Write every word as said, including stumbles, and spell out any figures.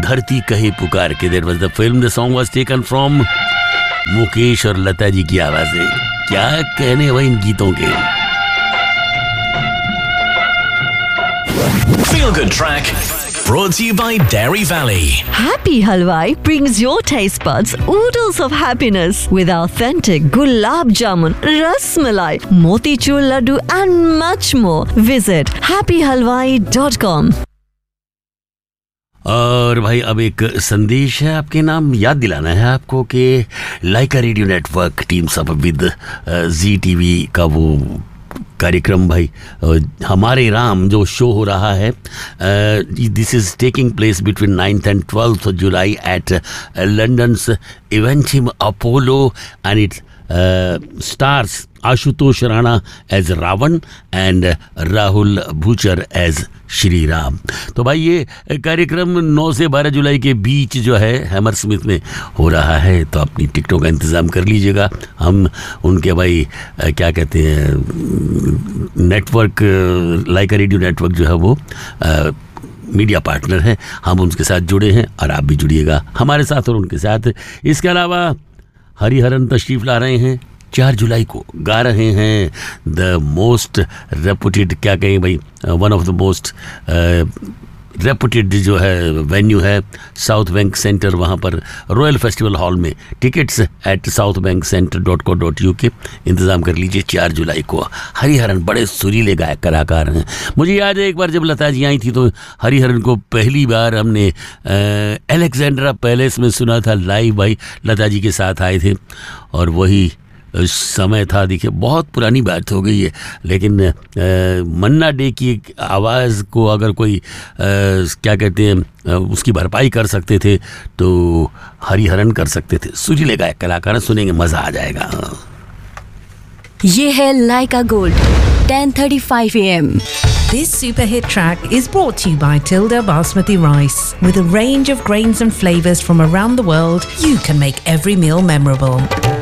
धरती कहे पुकार के, there was the film, the song was taken from Mukesh और लता जी की आवाजें। क्या कहने भाई इन गीतों के। Feel Good Track brought to you by Dairy Valley. Happy Halwai brings your taste buds oodles of happiness with authentic gulab jamun, ras malai, motichur laddu and much more. Visit happy halwai dot com. और भाई अब एक संदेश है आपके नाम, याद दिलाना है आपको कि लाइका radio network teams up with ji TV का वो कार्यक्रम भाई हमारे राम जो शो हो रहा है, this is taking place between ninth and twelfth July eight London's इवेंटिम Apollo and it stars Ashutosh Rana as Ravan and Rahul भूचर as Shri Ram. तो भाई ये कार्यक्रम नौ से बारह जुलाई के बीच जो है हैमर स्मिथ में हो रहा है, तो अपनी टिकटों का इंतज़ाम कर लीजिएगा। हम उनके भाई क्या कहते हैं नेटवर्क, लाइका रेडियो नेटवर्क जो है वो आ, मीडिया पार्टनर है, हम उनके साथ जुड़े हैं और आप भी जुड़िएगा हमारे साथ और उनके साथ। इसके अलावा हरिहरन तशरीफ़ ला रहे हैं चार जुलाई को, गा रहे हैं द मोस्ट रेपुटेड, क्या कहें भाई, one of the most reputed जो है वेन्यू है साउथ बैंक सेंटर, वहाँ पर रॉयल फेस्टिवल हॉल में। Tickets eight south bank centre dot co dot U के इंतज़ाम कर लीजिए। चार जुलाई को हरिहरन बड़े सुरीले गायक कलाकार हैं। मुझे याद है एक बार जब लता जी आई थी तो हरिहरन को पहली बार हमने अलेक्जेंड्रा पैलेस में सुना था लाइव, भाई लता जी के साथ आए थे और वही समय था। देखिए बहुत पुरानी बात हो गई है, लेकिन आ, मन्ना डे की आवाज़ को अगर कोई आ, क्या कहते हैं उसकी भरपाई कर सकते थे तो हरिहरन कर सकते थे। सुरीले गायक कलाकार, सुनेंगे मज़ा आ जाएगा। ये है लाइका gold ten thirty-five A M This super hit track is brought to you by Tilda Basmati Rice. With a range of grains and flavors from around the world, you can make every meal memorable.